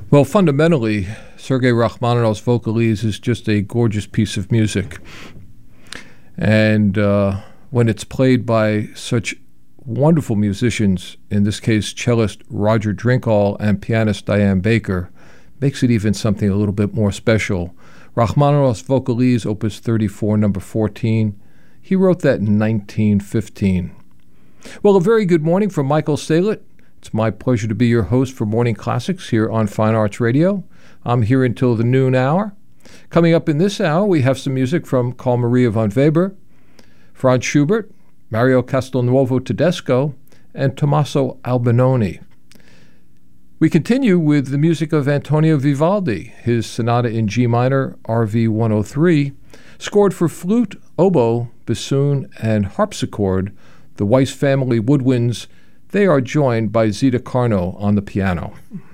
Well, fundamentally, Sergei Rachmaninoff's Vocalise is just a gorgeous piece of music. And when it's played by such wonderful musicians, in this case cellist Roger Drinkall and pianist Diane Baker, makes it even something a little bit more special. Rachmaninoff's Vocalise, Opus 34, number 14, he wrote that in 1915. Well, a very good morning from Michael Saylett. It's my pleasure to be your host for Morning Classics here on Fine Arts Radio. I'm here until the noon hour. Coming up in this hour, we have some music from Carl Maria von Weber, Franz Schubert, Mario Castelnuovo Tedesco, and Tommaso Albinoni. We continue with the music of Antonio Vivaldi, his Sonata in G minor, RV 103, scored for flute, oboe, bassoon, and harpsichord. The Weiss family woodwinds, they are joined by Zita Carno on the piano.